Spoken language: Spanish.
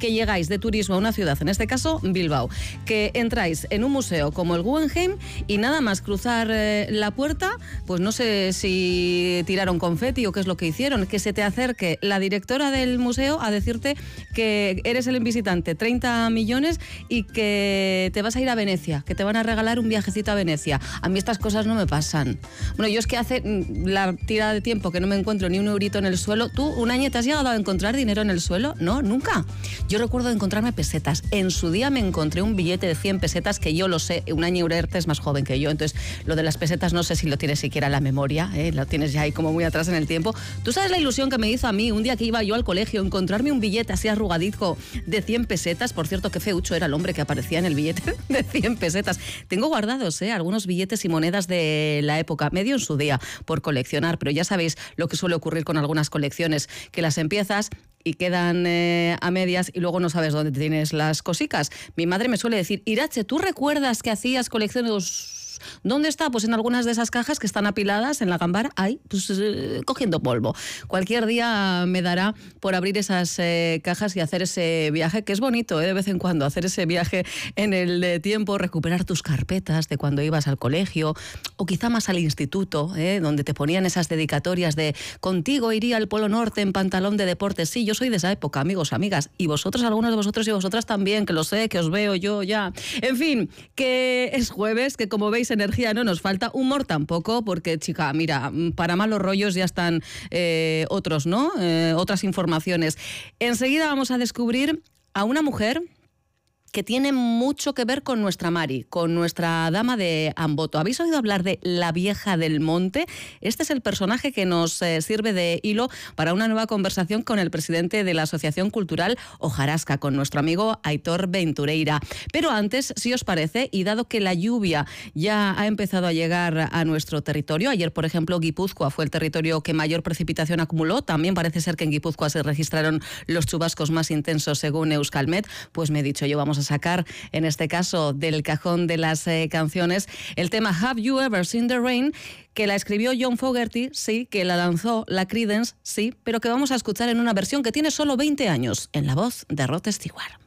que llegáis de turismo a una ciudad, en este caso Bilbao, que entráis en un museo como el Guggenheim y nada más cruzar la puerta, pues no sé si tiraron confeti o qué es lo que hicieron, que se te acerque la directora del museo a decirte que eres el visitante 30 millones y que te vas a ir a Venecia, que te van a regalar un viajecito a Venecia. A mí estas cosas no me pasan. Bueno, yo es que hace la tirada de tiempo que no me encuentro ni un eurito en el suelo. ¿Tú, un año, te has llegado a encontrar dinero en el suelo? No, nunca. Yo recuerdo encontrarme pesetas. En su día me encontré un billete de 100 pesetas, que yo lo sé, un año Urerte es más joven que yo, entonces lo de las pesetas no sé si lo tienes siquiera en la memoria, lo tienes ya ahí como muy atrás en el tiempo. ¿Tú sabes la ilusión que me hizo a mí un día que iba yo al colegio, encontrarme un billete así arrugadizo de 100 pesetas? Por cierto, qué feucho era el hombre que aparecía en el billete de 100 pesetas. Tengo guardados algunos billetes y monedas de la época, medio en su día, por coleccionar, pero ya sabéis lo que suele ocurrir con algunas colecciones, que las empiezas y quedan a medias y luego no sabes dónde tienes las cosicas. Mi madre me suele decir: Irache, ¿tú recuerdas que hacías colecciones? ¿Dónde está? Pues en algunas de esas cajas que están apiladas en la gambara, ahí, pues cogiendo polvo. Cualquier día me dará por abrir esas cajas y hacer ese viaje, que es bonito, de vez en cuando, hacer ese viaje en el tiempo, recuperar tus carpetas de cuando ibas al colegio, o quizá más al instituto, donde te ponían esas dedicatorias de contigo iría al Polo Norte en pantalón de deportes. Sí, yo soy de esa época, amigos, amigas, y vosotros, algunos de vosotros y vosotras también, que lo sé, que os veo yo ya. En fin, que es jueves, que como veis, energía no nos falta, humor tampoco, porque, chica, mira, para malos rollos ya están otros, ¿no? Otras informaciones. Enseguida vamos a descubrir a una mujer que tiene mucho que ver con nuestra Mari, con nuestra dama de Amboto. ¿Habéis oído hablar de la vieja del monte? Este es el personaje que nos sirve de hilo para una nueva conversación con el presidente de la Asociación Cultural Hojarasca, con nuestro amigo Aitor Ventureira. Pero antes, si os parece, y dado que la lluvia ya ha empezado a llegar a nuestro territorio, ayer, por ejemplo, Guipúzcoa fue el territorio que mayor precipitación acumuló, también parece ser que en Guipúzcoa se registraron los chubascos más intensos según Euskalmet, pues me he dicho yo, vamos a sacar, en este caso, del cajón de las canciones, el tema Have You Ever Seen the Rain, que la escribió John Fogerty, sí, que la lanzó la Creedence, sí, pero que vamos a escuchar en una versión que tiene solo 20 años, en la voz de Rod Stewart.